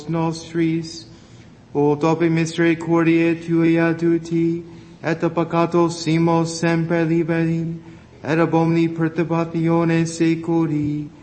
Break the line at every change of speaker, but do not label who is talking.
nostris, o dope misericordiae tuae adduti, et a peccatos simos semper liberim, et ab omni perturbatione seculi,